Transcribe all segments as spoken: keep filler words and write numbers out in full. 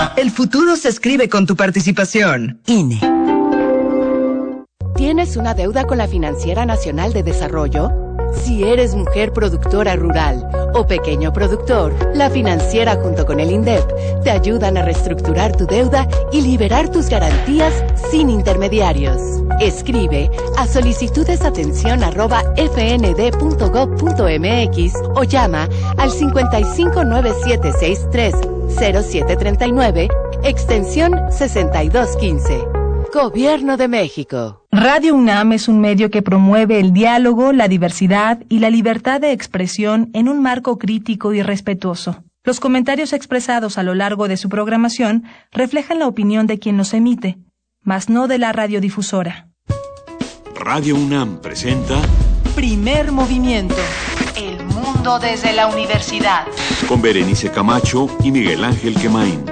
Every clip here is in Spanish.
El futuro se escribe con tu participación. I N E. ¿Tienes una deuda con la Financiera Nacional de Desarrollo? Si eres mujer productora rural o pequeño productor, la Financiera junto con el INDEP te ayudan a reestructurar tu deuda y liberar tus garantías sin intermediarios. Escribe a solicitudesatención arroba fnd.gov.mx o llama al cincuenta y cinco nueve siete seis tres cero siete treinta y nueve, extensión sesenta y dos quince. Gobierno de México. Radio UNAM es un medio que promueve el diálogo, la diversidad y la libertad de expresión en un marco crítico y respetuoso. Los comentarios expresados a lo largo de su programación reflejan la opinión de quien los emite, mas no de la radiodifusora. Radio UNAM presenta Primer Movimiento. El mundo desde la universidad. Con Berenice Camacho y Miguel Ángel Quemain.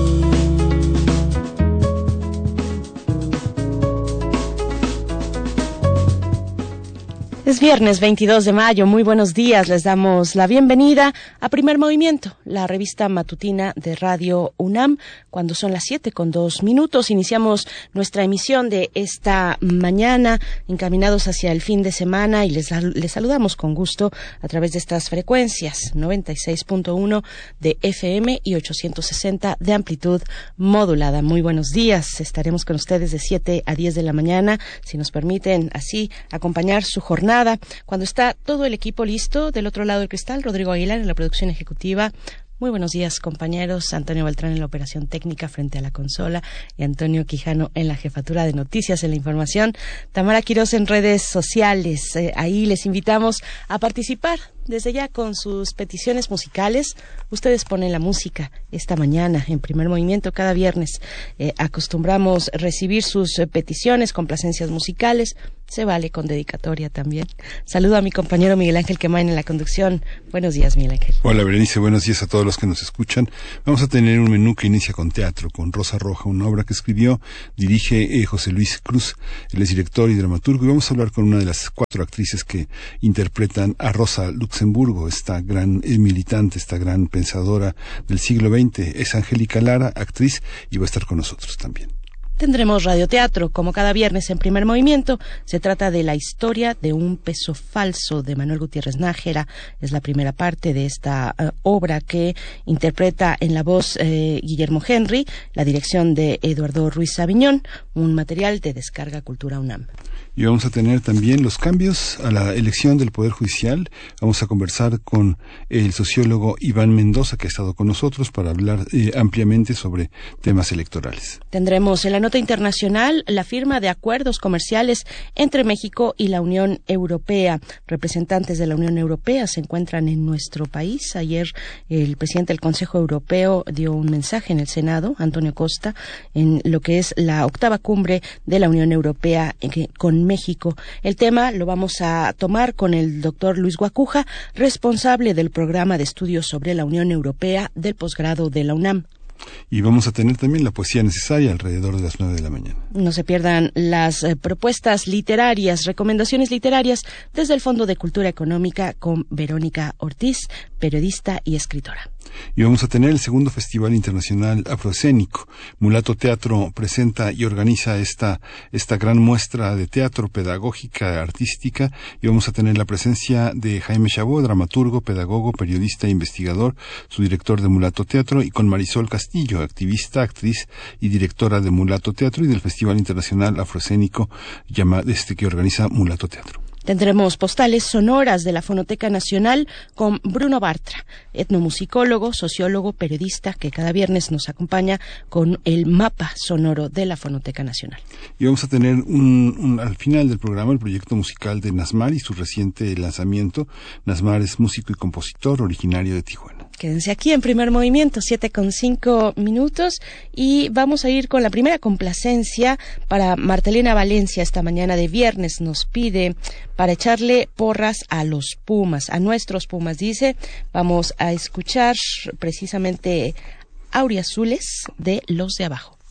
Es viernes veintidós de mayo, muy buenos días, les damos la bienvenida a Primer Movimiento, la revista matutina de Radio UNAM, cuando son las siete con dos minutos. Iniciamos nuestra emisión de esta mañana, encaminados hacia el fin de semana, y les, les saludamos con gusto a través de estas frecuencias, noventa y seis punto uno de F M y ochocientos sesenta de amplitud modulada. Muy buenos días, estaremos con ustedes de siete a diez de la mañana, si nos permiten así acompañar su jornada. Cuando está todo el equipo listo, del otro lado del cristal, Rodrigo Aguilar en la producción ejecutiva. Muy buenos días, compañeros. Antonio Beltrán en la operación técnica frente a la consola y Antonio Quijano en la jefatura de noticias en la información. Tamara Quirós en redes sociales. Eh, ahí les invitamos a participar desde ya con sus peticiones musicales. Ustedes ponen la música esta mañana en Primer Movimiento. Cada viernes eh, acostumbramos recibir sus eh, peticiones, complacencias musicales. Se vale con dedicatoria también. Saludo a mi compañero Miguel Ángel Quemain en la conducción. Buenos días, Miguel Ángel. Hola, Berenice. Buenos días a todos los que nos escuchan. Vamos a tener un menú que inicia con teatro, con Rosa Roja, una obra que escribió, dirige eh, José Luis Cruz. Él es director y dramaturgo. Y vamos a hablar con una de las cuatro actrices que interpretan a Rosa Luxemburgo, esta gran eh, militante, esta gran pensadora del siglo veinte. Es Angélica Lara, actriz, y va a estar con nosotros también. Tendremos radioteatro, como cada viernes en Primer Movimiento. Se trata de La historia de un peso falso, de Manuel Gutiérrez Nájera. Es la primera parte de esta uh, obra que interpreta en la voz eh, Guillermo Henry, la dirección de Eduardo Ruiz Aviñón, un material de Descarga Cultura UNAM. Y vamos a tener también los cambios a la elección del Poder Judicial. Vamos a conversar con el sociólogo Iván Mendoza, que ha estado con nosotros para hablar eh, ampliamente sobre temas electorales. Tendremos en la nota internacional la firma de acuerdos comerciales entre México y la Unión Europea. Representantes de la Unión Europea se encuentran en nuestro país. Ayer el presidente del Consejo Europeo dio un mensaje en el Senado, Antonio Costa, en lo que es la octava cumbre de la Unión Europea eh, con México. El tema lo vamos a tomar con el doctor Luis Guacuja, responsable del programa de estudios sobre la Unión Europea del posgrado de la UNAM. Y vamos a tener también la poesía necesaria alrededor de las nueve de la mañana. No se pierdan las eh, propuestas literarias, recomendaciones literarias desde el Fondo de Cultura Económica con Verónica Ortiz, periodista y escritora. Y vamos a tener el segundo Festival Internacional Afroescénico. Mulato Teatro presenta y organiza esta, esta gran muestra de teatro pedagógica, artística, y vamos a tener la presencia de Jaime Chabot, dramaturgo, pedagogo, periodista e investigador, su director de Mulato Teatro, y con Marisol Castillo, activista, actriz y directora de Mulato Teatro y del Festival Internacional Afroescénico llamado, este, que organiza Mulato Teatro. Tendremos postales sonoras de la Fonoteca Nacional con Bruno Bartra, etnomusicólogo, sociólogo, periodista, que cada viernes nos acompaña con el mapa sonoro de la Fonoteca Nacional. Y vamos a tener un, un, al final del programa el proyecto musical de Nasmar y su reciente lanzamiento. Nasmar es músico y compositor originario de Tijuana. Quédense aquí en Primer Movimiento, siete con cinco minutos, y vamos a ir con la primera complacencia para Martelena Valencia. Esta mañana de viernes nos pide para echarle porras a los Pumas, a nuestros Pumas, dice. Vamos a escuchar precisamente Auriazules de Los de Abajo.